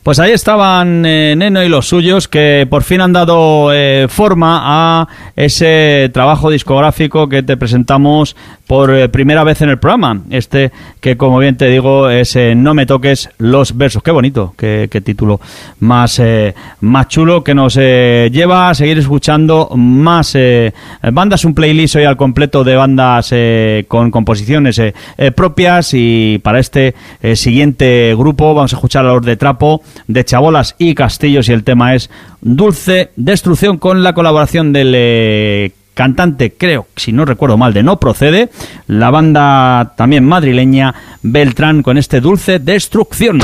Pues ahí estaban Neno y los suyos, que por fin han dado forma a ese trabajo discográfico que te presentamos por primera vez en el programa. Este que, como bien te digo, es No me toques los versos. Qué bonito, qué título más chulo, que nos lleva a seguir escuchando más bandas, un playlist hoy al completo de bandas con composiciones propias. Y para este siguiente grupo vamos a escuchar a los de Trapo, de Chabolas y Castillos, y el tema es Dulce Destrucción, con la colaboración del cantante, creo, si no recuerdo mal, de No Procede, la banda también madrileña Beltrán, con este Dulce Destrucción.